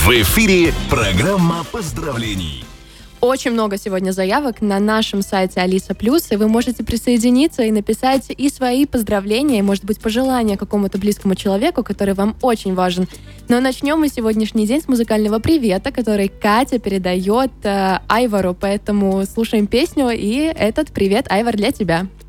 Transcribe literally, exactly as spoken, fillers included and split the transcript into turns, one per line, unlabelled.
В эфире программа поздравлений.
Очень много сегодня заявок на нашем сайте Алиса Плюс, и вы можете присоединиться и написать и свои поздравления, и, может быть, пожелания какому-то близкому человеку, который вам очень важен. Но начнем мы сегодняшний день с музыкального привета, который Катя передает э, Айвару, поэтому слушаем песню, и этот привет, Айвар, для тебя.